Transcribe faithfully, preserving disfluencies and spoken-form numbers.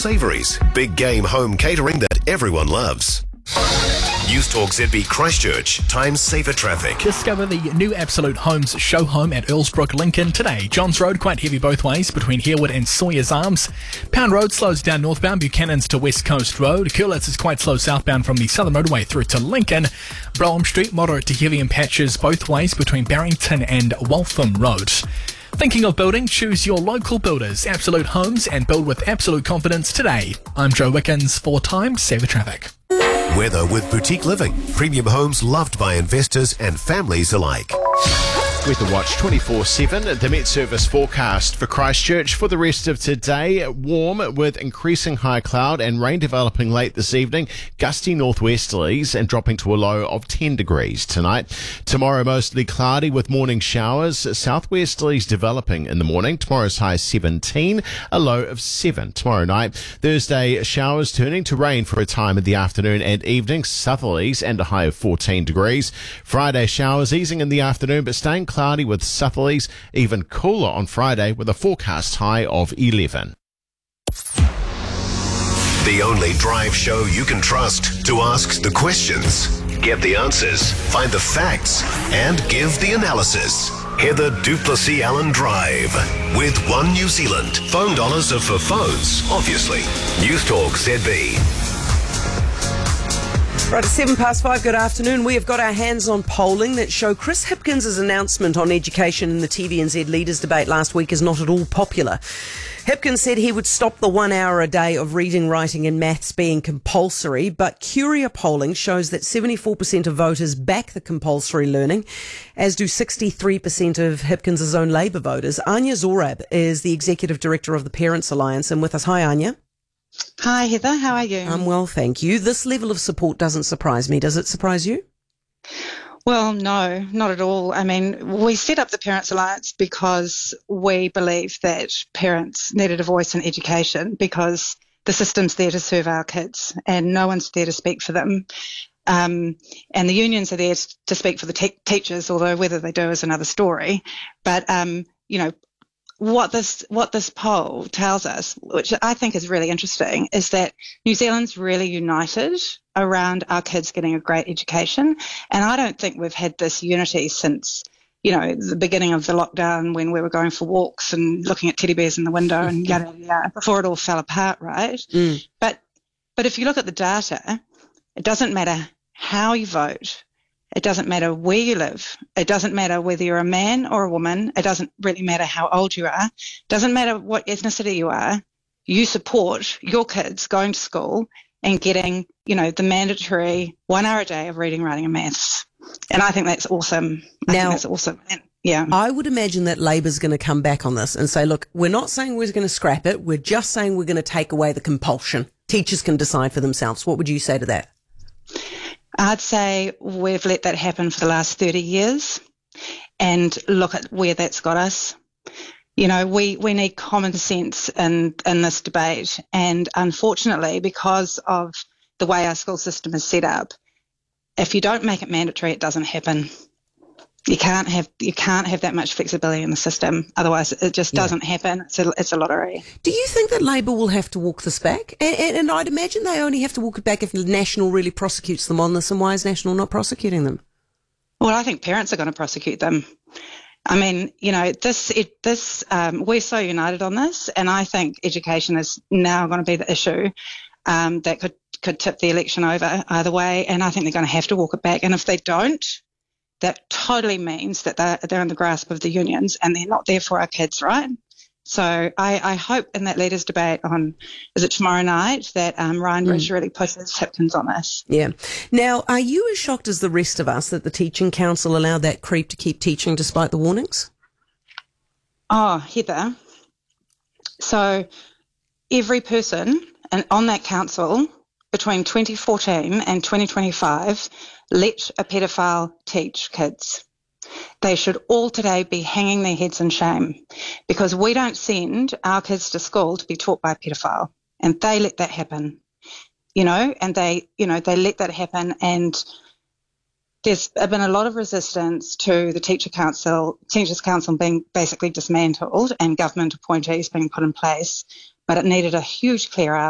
savouries. Big game home catering that everyone loves. News Talk Z B Christchurch. Time saver traffic. Discover the new Absolute Homes show home at Earlsbrook, Lincoln today. Johns Road quite heavy both ways between Harewood and Sawyers Arms. Pound Road slows down northbound Buchanan's to West Coast Road. Curlitz is quite slow southbound from the Southern Roadway through to Lincoln. Brougham Street moderate to heavy in patches both ways between Barrington and Waltham Road. Thinking of building? Choose your local builders, Absolute Homes, and build with absolute confidence today. I'm Joe Wickens for Time Saver Traffic. Weather with Boutique Living. Premium homes loved by investors and families alike. Weather Watch twenty-four seven, the Met Service forecast for Christchurch for the rest of today. Warm with increasing high cloud and rain developing late this evening. Gusty northwesterlies and dropping to a low of ten degrees tonight. Tomorrow mostly cloudy with morning showers. Southwesterlies developing in the morning. Tomorrow's high seventeen, a low of seven tomorrow night. Thursday showers turning to rain for a time in the afternoon and evening. Southerlies and a high of fourteen degrees. Friday showers easing in the afternoon but staying cloudy with southerlies, even cooler on Friday with a forecast high of eleven. The only drive show you can trust to ask the questions, get the answers, find the facts, and give the analysis. Heather Duplessis Allen Drive with One New Zealand. Phone dollars are for phones, obviously. News Talk Z B. Right, it's seven past five. Good afternoon. We have got our hands on polling that show Chris Hipkins' announcement on education in the T V N Z Leaders Debate last week is not at all popular. Hipkins said he would stop the one hour a day of reading, writing and maths being compulsory, but Curia polling shows that seventy-four percent of voters back the compulsory learning, as do sixty-three percent of Hipkins' own Labour voters. Anya Zorab is the Executive Director of the Parents Alliance and with us. Hi, Anya. Hi, Heather. How are you? I'm well, thank you. This level of support doesn't surprise me. Does it surprise you? Well, no, not at all. I mean, we set up the Parents Alliance because we believe that parents needed a voice in education because the system's there to serve our kids and no one's there to speak for them. Um, and the unions are there to speak for the te- teachers, although whether they do is another story. But, um, you know, What this what this poll tells us, which I think is really interesting, is that New Zealand's really united around our kids getting a great education. And I don't think we've had this unity since, you know, the beginning of the lockdown when we were going for walks and looking at teddy bears in the window and yada, yada, yada, before it all fell apart, right? Mm. But but if you look at the data, it doesn't matter how you vote. It doesn't matter where you live. It doesn't matter whether you're a man or a woman. It doesn't really matter how old you are. It doesn't matter what ethnicity you are. You support your kids going to school and getting, you know, the mandatory one hour a day of reading, writing and maths. And I think that's awesome. I now, think that's awesome. And, yeah. I would imagine that Labor's going to come back on this and say, look, we're not saying we're going to scrap it. We're just saying we're going to take away the compulsion. Teachers can decide for themselves. What would you say to that? I'd say we've let that happen for the last thirty years and look at where that's got us. You know, we, we need common sense in, in this debate. And unfortunately, because of the way our school system is set up, if you don't make it mandatory, it doesn't happen. You can't have you can't have that much flexibility in the system. Otherwise, it just doesn't yeah. happen. It's a, it's a lottery. Do you think that Labour will have to walk this back? And, and, and I'd imagine they only have to walk it back if National really prosecutes them on this. And why is National not prosecuting them? Well, I think parents are going to prosecute them. I mean, you know, this it, this um, we're so united on this, and I think education is now going to be the issue um, that could could tip the election over either way. And I think they're going to have to walk it back. And if they don't, that totally means that they're, they're in the grasp of the unions and they're not there for our kids, right? So I, I hope in that leaders debate on, is it tomorrow night, that um, Ryan Bridge mm. really pushes Hipkins on this. Yeah. Now, are you as shocked as the rest of us that the Teaching Council allowed that creep to keep teaching despite the warnings? Oh, Heather. So every person and on that council between twenty fourteen and twenty twenty-five let a pedophile teach kids. They should all today be hanging their heads in shame because we don't send our kids to school to be taught by a pedophile, and they let that happen, you know, and they, you know, they let that happen. And there's been a lot of resistance to the Teacher Council, Teachers Council being basically dismantled and government appointees being put in place, but it needed a huge clear out.